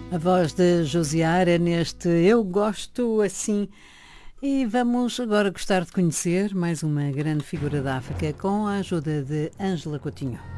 A voz de Josiara neste Eu Gosto Assim. E vamos agora gostar de conhecer mais uma grande figura da África com a ajuda de Ângela Coutinho.